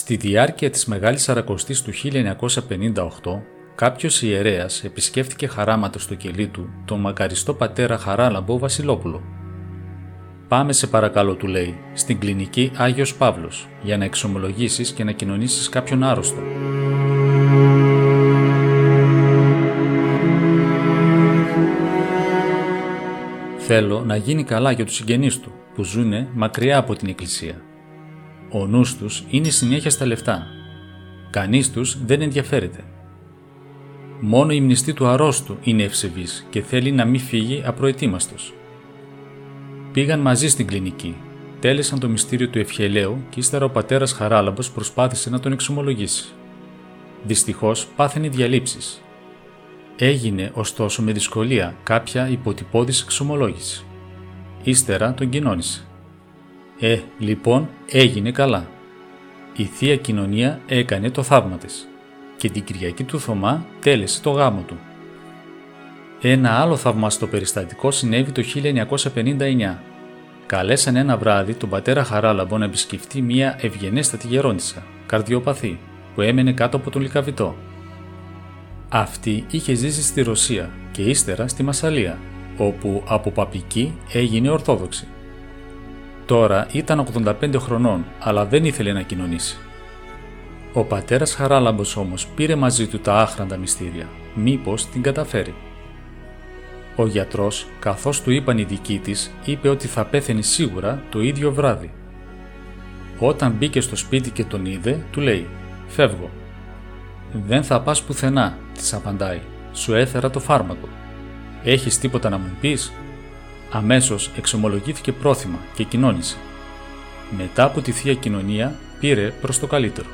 Στη διάρκεια της Μεγάλης Σαρακοστής του 1958, κάποιος ιερέας επισκέφτηκε χαράματα στο κελί του τον μακαριστό πατέρα Χαράλαμπο Βασιλόπουλο. «Πάμε σε παρακαλώ», του λέει, «στην κλινική Άγιος Παύλος, για να εξομολογήσεις και να κοινωνήσεις κάποιον άρρωστο». «Θέλω να γίνει καλά για τους συγγενείς του, που ζουνε μακριά από την εκκλησία. Ο νους τους είναι συνέχεια στα λεφτά. Κανείς τους δεν ενδιαφέρεται. Μόνο η μνηστή του αρρώστου είναι ευσεβής και θέλει να μην φύγει απροετοίμαστος». Πήγαν μαζί στην κλινική, τέλεσαν το μυστήριο του ευχελαίου και ύστερα ο πατέρας Χαράλαμπος προσπάθησε να τον εξομολογήσει. Δυστυχώς πάθαινε διαλήψεις. Έγινε ωστόσο με δυσκολία κάποια υποτυπώδης εξομολόγηση. Ύστερα τον κοινώνησε. Λοιπόν έγινε καλά. Η Θεία Κοινωνία έκανε το θαύμα της και την Κυριακή του Θωμά τέλεσε το γάμο του. Ένα άλλο θαυμαστό περιστατικό συνέβη το 1959. Καλέσαν ένα βράδυ τον πατέρα Χαράλαμπο να επισκεφτεί μια ευγενέστατη γερόντισσα, καρδιοπαθή, που έμενε κάτω από τον Λυκαβητό. Αυτή είχε ζήσει στη Ρωσία και ύστερα στη Μασσαλία, όπου από παπική έγινε Ορθόδοξη. Τώρα ήταν 85 χρονών, αλλά δεν ήθελε να κοινωνήσει. Ο πατέρας Χαράλαμπος όμως πήρε μαζί του τα άχραντα μυστήρια, μήπως την καταφέρει. Ο γιατρός, καθώς του είπαν οι δικοί της, είπε ότι θα πέθαινε σίγουρα το ίδιο βράδυ. Όταν μπήκε στο σπίτι και τον είδε, του λέει «Φεύγω». «Δεν θα πας πουθενά», της απαντάει, «σου έφερα το φάρμακο. Έχεις τίποτα να μου πεις?» Αμέσως εξομολογήθηκε πρόθυμα και κοινώνησε. Μετά από τη Θεία Κοινωνία πήρε προς το καλύτερο.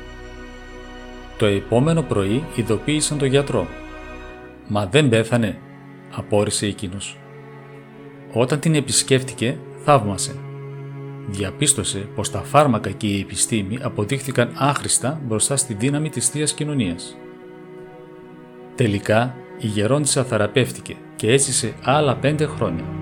Το επόμενο πρωί ειδοποίησαν τον γιατρό. «Μα δεν πέθανε», απόρρισε εκείνος. Όταν την επισκέφτηκε, θαύμασε. Διαπίστωσε πως τα φάρμακα και η επιστήμη αποδείχθηκαν άχρηστα μπροστά στη δύναμη της Θείας Κοινωνίας. Τελικά, η γερόντισσα θεραπεύτηκε και έζησε άλλα 5 χρόνια.